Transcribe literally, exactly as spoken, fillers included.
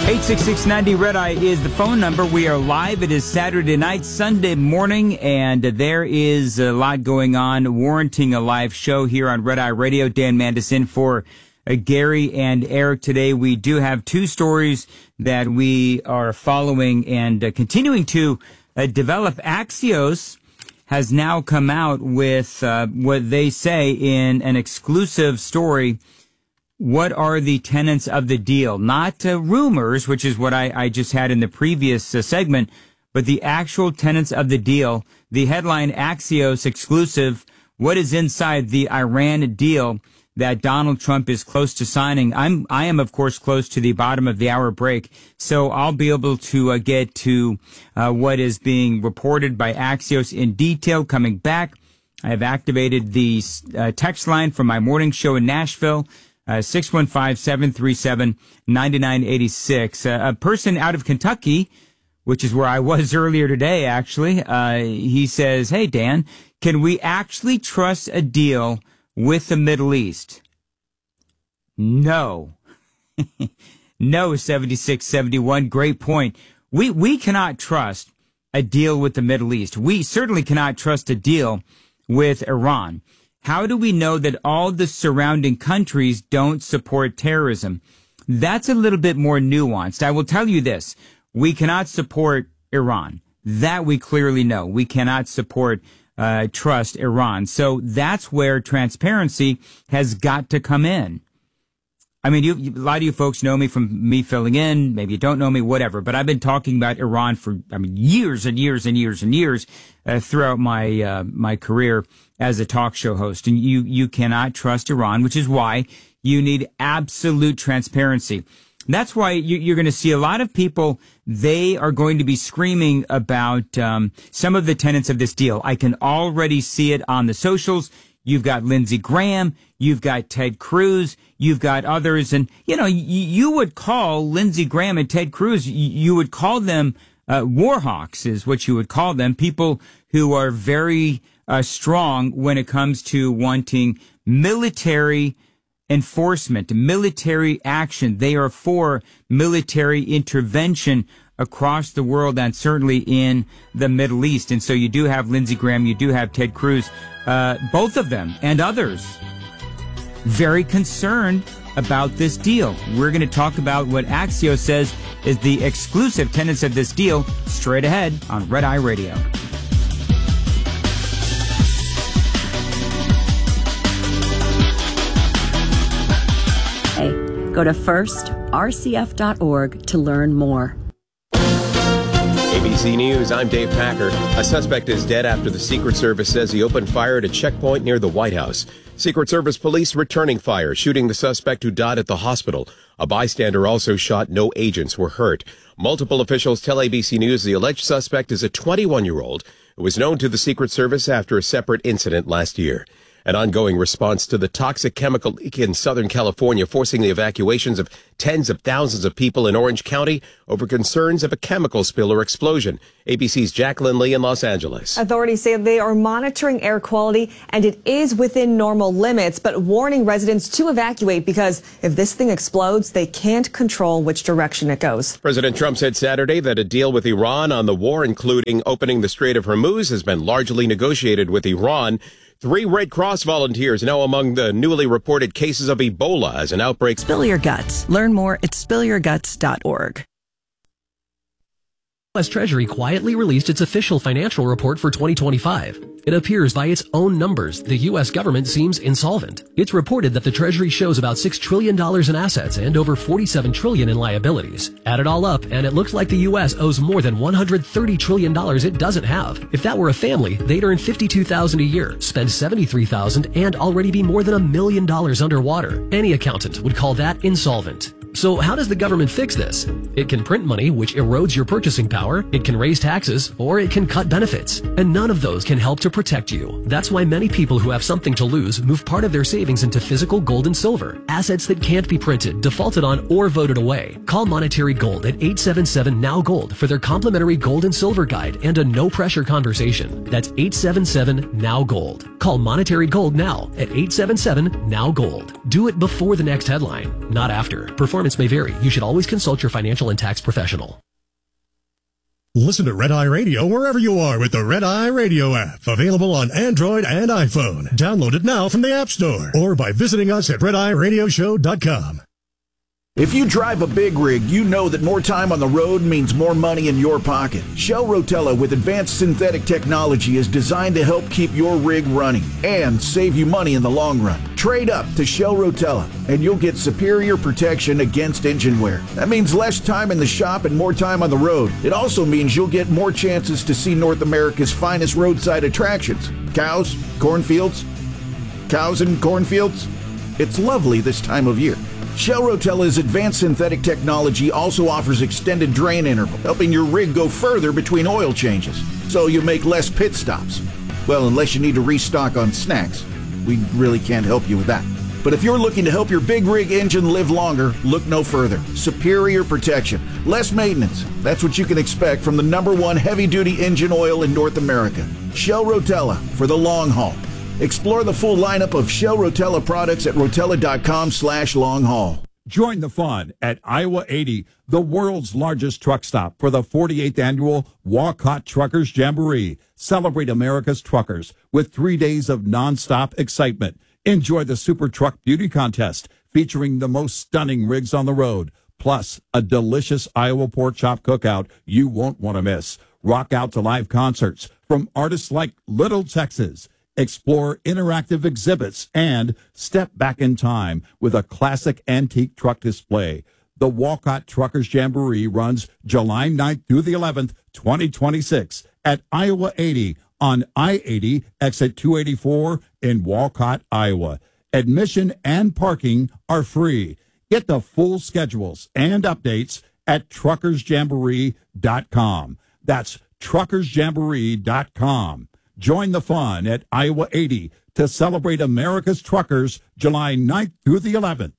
eight six six, ninety, Red Eye is the phone number. We are live. It is Saturday night, Sunday morning, and there is a lot going on, warranting a live show here on Red Eye Radio. Dan Mandis in for uh, Gary and Eric today. We do have two stories that we are following and uh, continuing to uh, develop. Axios has now come out with uh, what they say in an exclusive story. What are the tenets of the deal? Not uh, rumors, which is what I, I just had in the previous uh, segment, but the actual tenets of the deal. The headline, Axios exclusive, what is inside the Iran deal that Donald Trump is close to signing? I'm, I am, of course, close to the bottom of the hour break, so I'll be able to uh, get to uh, what is being reported by Axios in detail coming back. I have activated the uh, text line from my morning show in Nashville. Uh, six one five, seven three seven, nine nine eight six. Uh, a person out of Kentucky, which is where I was earlier today, actually, uh, he says, hey, Dan, can we actually trust a deal with the Middle East? No. No, seventy-six seventy-one. Great point. We, we cannot trust a deal with the Middle East. We certainly cannot trust a deal with Iran. How do we know that all the surrounding countries don't support terrorism? That's a little bit more nuanced. I will tell you this. We cannot support Iran. That we clearly know. We cannot support, uh, trust Iran. So that's where transparency has got to come in. I mean, you, you, a lot of you folks know me from me filling in. Maybe you don't know me, whatever. But I've been talking about Iran for, I mean, years and years and years and years uh, throughout my uh, my career as a talk show host. And you you cannot trust Iran, which is why you need absolute transparency. That's why you, you're going to see a lot of people. They are going to be screaming about um, some of the tenets of this deal. I can already see it on the socials. You've got Lindsey Graham. You've got Ted Cruz. You've got others. And, you know, you, you would call Lindsey Graham and Ted Cruz, you, you would call them uh, war hawks is what you would call them. People who are very uh, strong when it comes to wanting military enforcement, military action. They are for military intervention across the world and certainly in the Middle East. And so you do have Lindsey Graham, you do have Ted Cruz, uh, both of them and others very concerned about this deal. We're going to talk about what Axios says is the exclusive tenets of this deal straight ahead on Red Eye Radio. Hey, go to first r c f dot org to learn more. A B C News, I'm Dave Packer. A suspect is dead after the Secret Service says he opened fire at a checkpoint near the White House. Secret Service police returning fire, shooting the suspect who died at the hospital. A bystander also shot. No agents were hurt. Multiple officials tell A B C News the alleged suspect is a twenty-one-year-old who was known to the Secret Service after a separate incident last year. An ongoing response to the toxic chemical leak in Southern California, forcing the evacuations of tens of thousands of people in Orange County over concerns of a chemical spill or explosion. A B C's Jacqueline Lee in Los Angeles. Authorities say they are monitoring air quality and it is within normal limits, but warning residents to evacuate because if this thing explodes, they can't control which direction it goes. President Trump said Saturday that a deal with Iran on the war, including opening the Strait of Hormuz, has been largely negotiated with Iran. Three Red Cross volunteers now among the newly reported cases of Ebola as an outbreak. Spill your guts. Learn more at spill your guts dot org. U S Treasury quietly released its official financial report for twenty twenty-five. It appears by its own numbers, the U S government seems insolvent. It's reported that the Treasury shows about six trillion dollars in assets and over forty-seven trillion dollars in liabilities. Add it all up, and it looks like the U S owes more than one hundred thirty trillion dollars it doesn't have. If that were a family, they'd earn fifty-two thousand dollars a year, spend seventy-three thousand dollars, and already be more than a million dollars underwater. Any accountant would call that insolvent. So how does the government fix this? It can print money, which erodes your purchasing power, it can raise taxes, or it can cut benefits. And none of those can help to protect you. That's why many people who have something to lose move part of their savings into physical gold and silver, assets that can't be printed, defaulted on, or voted away. Call Monetary Gold at eight seven seven N O W Gold for their complimentary gold and silver guide and a no-pressure conversation. That's eight seven seven N O W Gold. Call Monetary Gold now at eight seven seven N O W Gold. Do it before the next headline, not after. Perform performance may vary. You should always consult your financial and tax professional. Listen to Red Eye Radio wherever you are with the Red Eye Radio app. Available on Android and iPhone. Download it now from the App Store or by visiting us at red eye radio show dot com. If you drive a big rig, you know that more time on the road means more money in your pocket. Shell Rotella with advanced synthetic technology is designed to help keep your rig running and save you money in the long run. Trade up to Shell Rotella and you'll get superior protection against engine wear. That means less time in the shop and more time on the road. It also means you'll get more chances to see North America's finest roadside attractions. Cows, cornfields, cows and cornfields. It's lovely this time of year. Shell Rotella's advanced synthetic technology also offers extended drain interval, helping your rig go further between oil changes, so you make less pit stops. Well, unless you need to restock on snacks. We really can't help you with that. But if you're looking to help your big rig engine live longer, look no further. Superior protection, less maintenance. That's what you can expect from the number one heavy-duty engine oil in North America. Shell Rotella for the long haul. Explore the full lineup of Shell Rotella products at rotella.com slash long haul. Join the fun at Iowa eighty, the world's largest truck stop, for the forty-eighth annual Walcott Truckers Jamboree. Celebrate America's truckers with three days of nonstop excitement. Enjoy the Super Truck Beauty Contest featuring the most stunning rigs on the road, plus a delicious Iowa pork chop cookout you won't want to miss. Rock out to live concerts from artists like Little Texas. Explore interactive exhibits and step back in time with a classic antique truck display. The Walcott Truckers Jamboree runs July ninth through the eleventh, twenty twenty-six at Iowa eighty on I eighty, exit two eighty-four in Walcott, Iowa. Admission and parking are free. Get the full schedules and updates at truckers jamboree dot com. That's truckers jamboree dot com. Join the fun at Iowa eighty to celebrate America's truckers July ninth through the eleventh.